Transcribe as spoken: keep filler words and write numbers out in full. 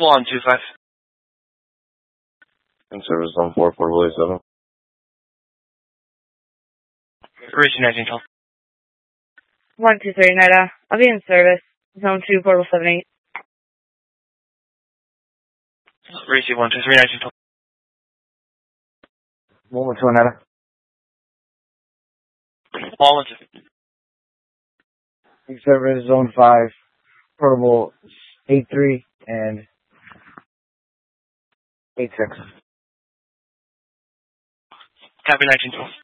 one two five. In service zone four, portable eight seven. Reaching nineteen twelve. one two three, Nida. I'll be in service. Zone two, portable seven eight. Reaching one two three, nineteen twelve. one one two, Nida. One one two. In service zone five, portable eight three and eight six. Copy nineteen twelve.